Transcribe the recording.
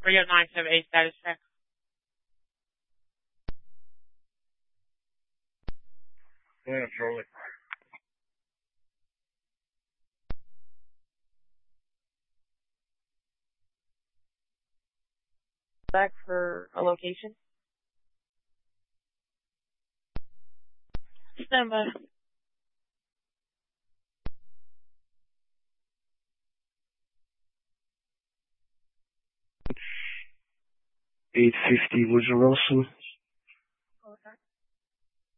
30978 status check. Yeah, Charlie. Back for a location. Stand by. 850 Woodrow Wilson.